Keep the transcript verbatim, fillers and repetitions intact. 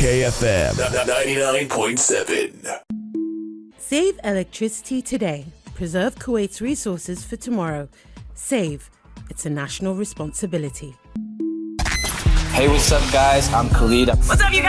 K F M ninety-nine point seven. Save electricity today. Preserve Kuwait's resources for tomorrow. Save. It's a national responsibility. Hey, what's up, guys? I'm Khalid. What's up, you guys?